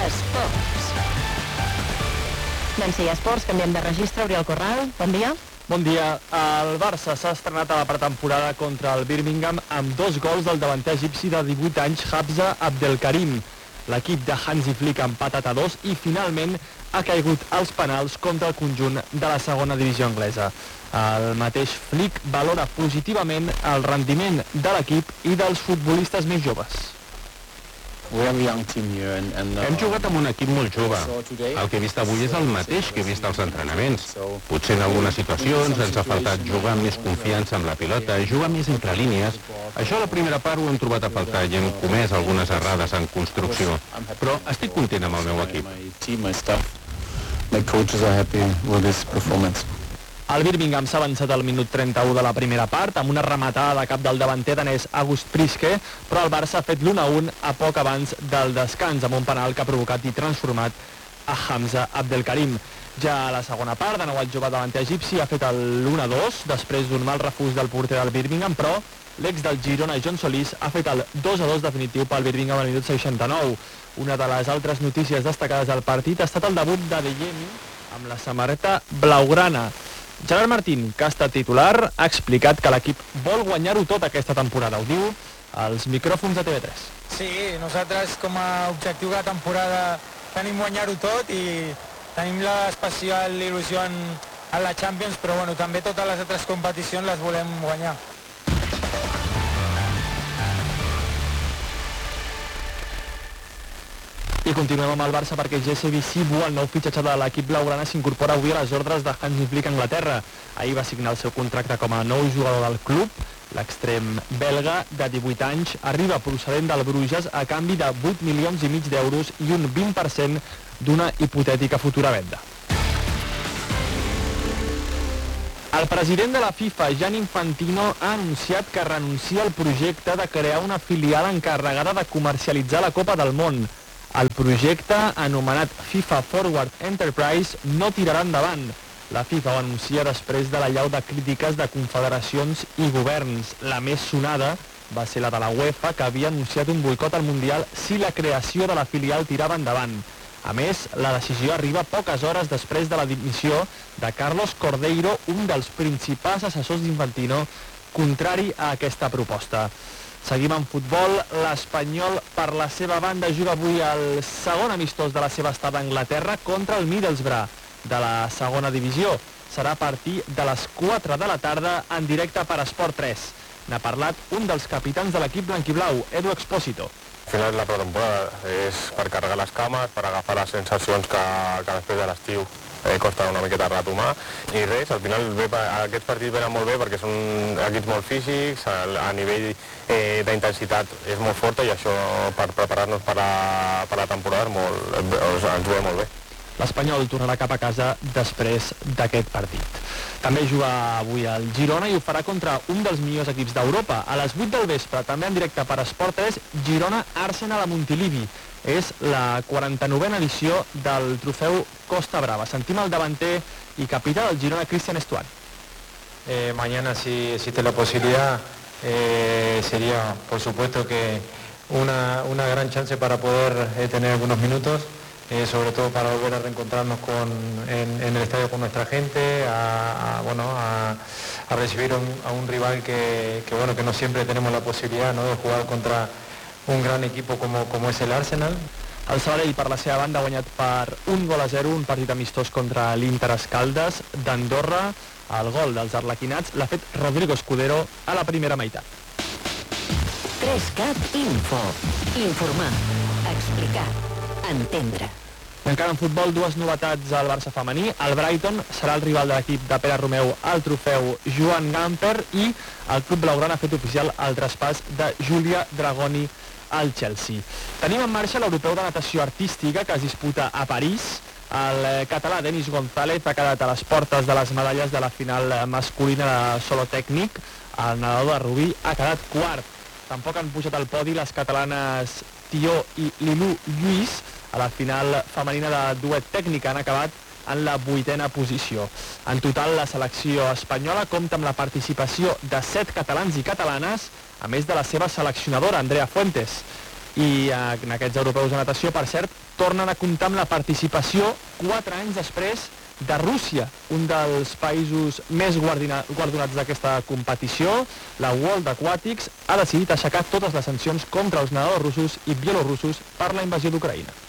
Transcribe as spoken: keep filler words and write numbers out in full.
Esports. Doncs sí, Esports, canviem de registre. Oriol Corral, bon dia. Bon dia. El Barça s'ha estrenat a la pretemporada contra el Birmingham amb dos gols del davanter egipci de divuit anys, Hamza Abdelkarim. L'equip de Hansi Flick ha empatat a dos i finalment ha caigut als penals contra el conjunt de la segona divisió anglesa. El mateix Flick valora positivament el rendiment de l'equip i dels futbolistes més joves. Hem jugat amb un equip molt jove. El que he vist avui és el mateix que he vist als entrenaments. Potser en algunes situacions ens ha faltat jugar amb més confiança amb la pilota, jugar més entre línies. Això a la primera part ho hem trobat a faltar i hem comès algunes errades en construcció. Però estic content amb el meu equip. El Birmingham s'ha avançat al minut trenta-u de la primera part amb una rematada de cap del davanter danès August Priske, però el Barça ha fet l'u a u a poc abans del descans amb un penal que ha provocat i transformat a Hamza Abdelkarim. Ja a la segona part, de nou el jove davanter egipci ha fet l'u a dos després d'un mal refús del porter del Birmingham, però l'ex del Girona, John Solís, ha fet el dos a dos definitiu pel Birmingham al minut seixanta-nou. Una de les altres notícies destacades del partit ha estat el debut de Adeyemi amb la samarreta blaugrana. Gerard Martín, que ha estat titular, ha explicat que l'equip vol guanyar-ho tot aquesta temporada. Ho diu als micròfons de T V tres. Sí, nosaltres com a objectiu de temporada tenim guanyar-ho tot i tenim l'especial il·lusió en, en la Champions, però bueno, també totes les altres competicions les volem guanyar. I continuem amb el Barça perquè Jesse Visibu, el nou fitxatge de l'equip blaugrana, s'incorpora avui a les ordres de Hansi Flick a Anglaterra. Ahir va signar el seu contracte com a nou jugador del club. L'extrem belga, de divuit anys, arriba procedent del Bruges a canvi de vuit milions i mig d'euros i un vint per cent d'una hipotètica futura venda. El president de la FIFA, Gianni Infantino, ha anunciat que renuncia al projecte de crear una filial encarregada de comercialitzar la Copa del Món. El projecte, anomenat FIFA Forward Enterprise, no tirarà endavant. La FIFA ho anuncia després de l'allau de crítiques de confederacions i governs. La més sonada va ser la de la UEFA, que havia anunciat un boicot al Mundial si la creació de la filial tirava endavant. A més, la decisió arriba poques hores després de la dimissió de Carlos Cordeiro, un dels principals assessors d'Infantino, contrari a aquesta proposta. Seguim en futbol. L'Espanyol, per la seva banda, juga avui el segon amistós de la seva estada a Anglaterra contra el Middlesbrough de la segona divisió. Serà a partir de les quatre de la tarda en directe per Esport tres. N'ha parlat un dels capitans de l'equip blanquiblau, Edu Expósito. Al final la pretemporada és per carregar les cames, per agafar les sensacions que, que després de l'estiu eh, costa una miqueta retomar i res, al final ve, aquests partits venen molt bé perquè són equips molt físics, a, a nivell eh, d'intensitat és molt forta i això per preparar-nos per a, per a la temporada és molt, eh, ens ve molt bé. L'Espanyol tornarà cap a casa després d'aquest partit. També juga avui al Girona i ho farà contra un dels millors equips d'Europa. A les vuit del vespre, també en directe per Esport tres, Girona-Arsenal a Montilivi. És la quaranta-novena edició del trofeu Costa Brava. Sentim el davanter y capitán del Girona, Cristian Estuán. Eh, mañana, si existe la posibilidad, eh, sería por supuesto que una, una gran chance para poder eh, tener algunos minutos. Eh, sobre todo para volver a reencontrarnos con, en, en el estadio con nuestra gente, a, a, bueno, a, a recibir un, a un rival que, que, bueno, que no siempre tenemos la posibilidad, ¿no?, de jugar contra un gran equipo como, como es el Arsenal. El Sabadell, per la seva banda, ha guanyat per un gol a zero, un partit amistós contra l'Inter Escaldes d'Andorra. El gol dels arlequinats l'ha fet Rodrigo Escudero a la primera meitat. tres cat Info. Informar, explicar, entendre. Encara en futbol, dues novetats al Barça femení. El Brighton serà el rival de l'equip de Pere Romeu al trofeu Joan Gamper i el club blaugrana ha fet oficial el traspàs de Júlia Dragoni al Chelsea. Tenim en marxa l'europeu de natació artística que es disputa a París. El català Denis González ha quedat a les portes de les medalles de la final masculina de solo tècnic. El nedador de Rubí ha quedat quart. Tampoc han pujat al podi les catalanes Tió i Lilú Lluís. A la final femenina de duet tècnic han acabat en la vuitena posició. En total, la selecció espanyola compta amb la participació de set catalans i catalanes, a més de la seva seleccionadora, Andrea Fuentes. I en aquests europeus de natació, per cert, tornen a comptar amb la participació quatre anys després de Rússia, un dels països més guardonats d'aquesta competició. La World Aquatics ha decidit aixecar totes les sancions contra els nedadors russos i bielorussos per la invasió d'Ucraïna.